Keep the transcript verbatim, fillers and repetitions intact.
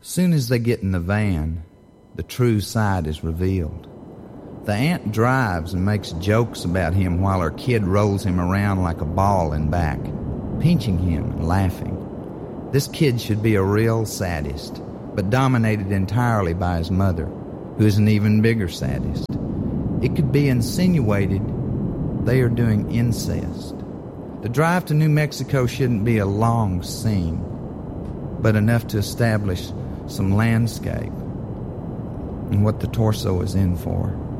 Soon as they get in the van, the true side is revealed. The aunt drives and makes jokes about him while her kid rolls him around like a ball and back, pinching him and laughing. This kid should be a real sadist, but dominated entirely by his mother, who is an even bigger sadist. It could be insinuated they are doing incest. The drive to New Mexico shouldn't be a long scene, but enough to establish some landscape and what the torso is in for.